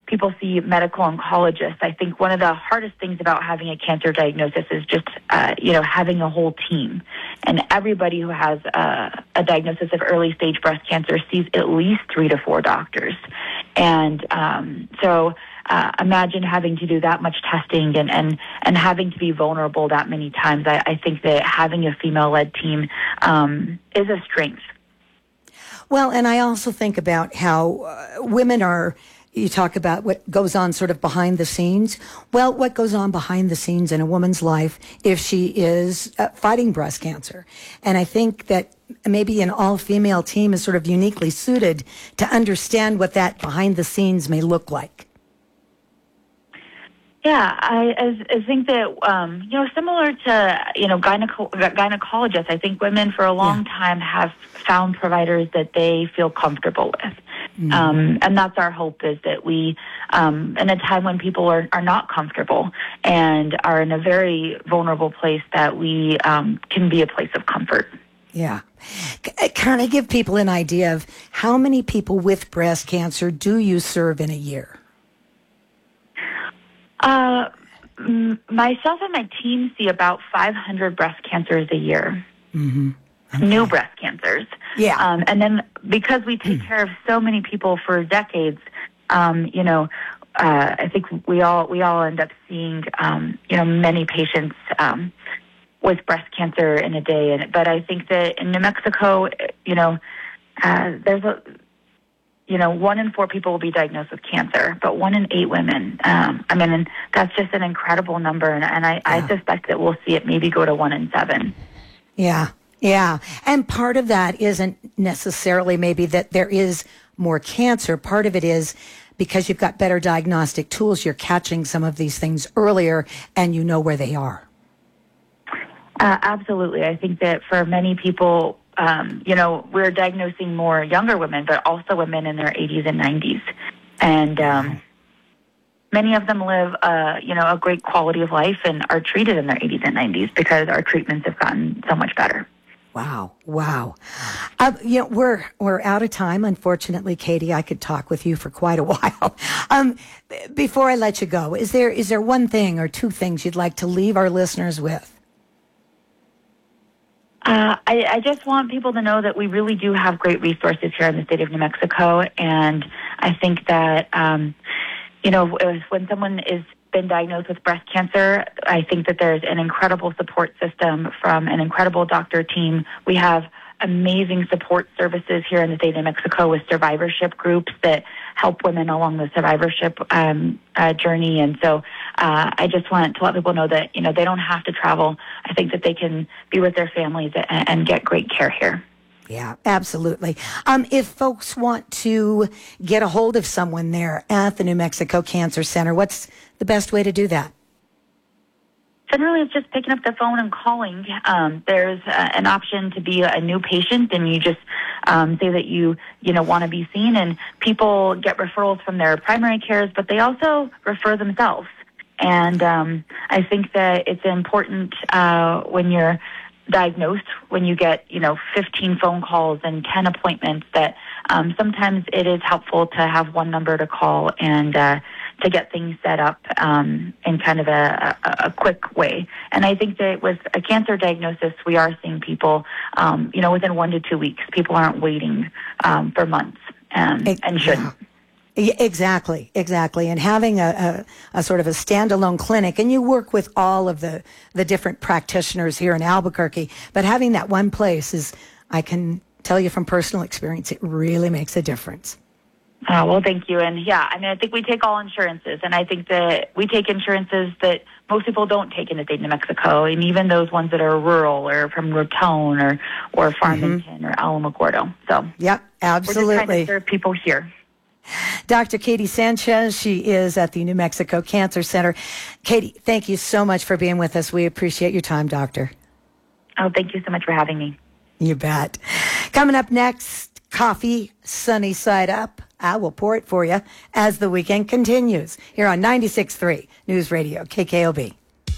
people see medical oncologists. I think one of the hardest things about having a cancer diagnosis is just, having a whole team. And everybody who has a diagnosis of early stage breast cancer sees at least 3 to 4 doctors. And so imagine having to do that much testing and having to be vulnerable that many times. I think that having a female-led team is a strength. Well, and I also think about how women are, you talk about what goes on sort of behind the scenes. Well, what goes on behind the scenes in a woman's life if she is fighting breast cancer? And I think that maybe an all-female team is sort of uniquely suited to understand what that behind the scenes may look like. Yeah, I think that, similar to, gynecologists, I think women for a long time have found providers that they feel comfortable with. Mm-hmm. And that's our hope, is that we, in a time when people are not comfortable and are in a very vulnerable place, that we can be a place of comfort. Yeah. Kind of give people an idea of how many people with breast cancer do you serve in a year? Myself and my team see about 500 breast cancers a year. Mm-hmm. Okay. New breast cancers. Yeah. And then because we take care of so many people for decades, I think we all end up seeing, many patients with breast cancer in a day. But I think that in New Mexico, there's 1 in 4 people will be diagnosed with cancer, but 1 in 8 women. And that's just an incredible number, and I suspect that we'll see it maybe go to 1 in 7. Yeah, yeah. And part of that isn't necessarily maybe that there is more cancer. Part of it is because you've got better diagnostic tools, you're catching some of these things earlier, and you know where they are. Absolutely. I think that for many people, we're diagnosing more younger women, but also women in their 80s and 90s. And many of them live, a great quality of life and are treated in their 80s and 90s because our treatments have gotten so much better. Wow. We're out of time, unfortunately, Katie. I could talk with you for quite a while. Before I let you go, is there one thing or 2 things you'd like to leave our listeners with? I just want people to know that we really do have great resources here in the state of New Mexico. And I think that, when someone is been diagnosed with breast cancer, I think that there's an incredible support system from an incredible doctor team. We have amazing support services here in the state of New Mexico with survivorship groups that help women along the survivorship journey. And so I just want to let people know that, they don't have to travel. I think that they can be with their families and get great care here. Yeah, absolutely. If folks want to get a hold of someone there at the New Mexico Cancer Center, what's the best way to do that? Generally, it's just picking up the phone and calling. There's an option to be a new patient, and you just say that you want to be seen. And people get referrals from their primary cares, but they also refer themselves. And I think that it's important when you're diagnosed, when you get 15 phone calls and 10 appointments, that sometimes it is helpful to have one number to call and to get things set up in kind of a quick way. And I think that with a cancer diagnosis, we are seeing people, within 1 to 2 weeks. People aren't waiting for months and shouldn't. Exactly. And having a sort of a standalone clinic, and you work with all of the different practitioners here in Albuquerque, but having that one place is, I can tell you from personal experience, it really makes a difference. Well, thank you. And I think we take all insurances, and I think that we take insurances that most people don't take in the state of New Mexico, and even those ones that are rural or from Raton or Farmington or Alamogordo. So, yep, absolutely. We're just trying to serve people here. Dr. Katie Sanchez, she is at the New Mexico Cancer Center. Katie, thank you so much for being with us. We appreciate your time, doctor. Oh, thank you so much for having me. You bet. Coming up next, coffee, sunny side up. I will pour it for you as the weekend continues here on 96.3 News Radio, KKOB.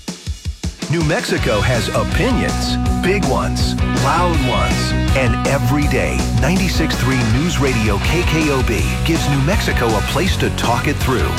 New Mexico has opinions, big ones, loud ones, and every day, 96.3 News Radio KKOB gives New Mexico a place to talk it through.